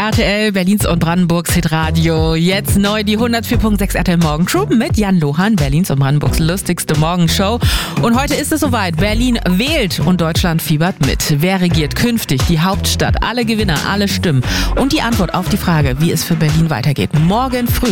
RTL, Berlins und Brandenburgs Hitradio. Jetzt neu die 104.6 RTL Morgencrew mit Jan Lohan, Berlins und Brandenburgs lustigste Morgenshow. Und heute ist es soweit. Berlin wählt und Deutschland fiebert mit. Wer regiert künftig die Hauptstadt? Alle Gewinner, alle Stimmen. Und die Antwort auf die Frage, wie es für Berlin weitergeht. Morgen früh